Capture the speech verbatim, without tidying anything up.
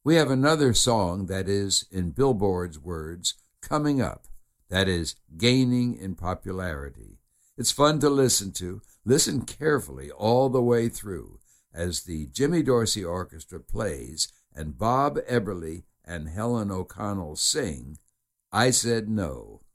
We have another song that is, in Billboard's words, coming up, that is, gaining in popularity. It's fun to listen to. Listen carefully all the way through as the Jimmy Dorsey Orchestra plays and Bob Eberly and Helen O'Connell sing, I Said No.